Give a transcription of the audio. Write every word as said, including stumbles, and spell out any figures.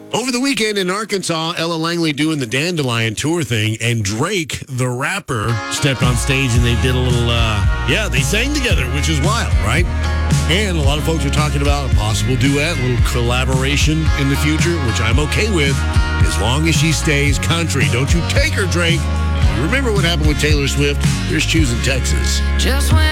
Over the weekend in Arkansas, Ella Langley doing the Dandelion tour thing, and Drake, the rapper, stepped on stage and they did a little, uh, yeah, they sang together, which is wild, right? And a lot of folks are talking about a possible duet, a little collaboration in the future, which I'm okay with, as long as she stays country. Don't you take her, Drake. You remember what happened with Taylor Swift? Here's Choosing Texas. Just when